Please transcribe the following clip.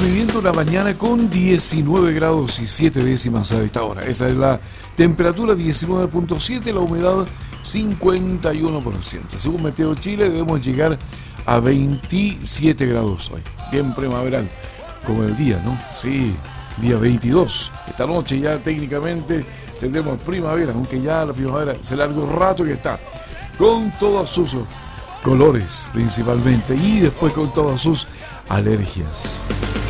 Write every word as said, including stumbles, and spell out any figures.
viviendo una mañana con diecinueve grados y siete décimas a esta hora. Esa es la temperatura, diecinueve punto siete, la humedad cincuenta y uno por ciento. Según Meteo Chile, debemos llegar a veintisiete grados hoy. Bien primaveral, como el día, ¿no? Sí, día veintidós. Esta noche ya técnicamente tendremos primavera, aunque ya la primavera hace largo rato que está, con todos sus colores principalmente, y después con todas sus alergias.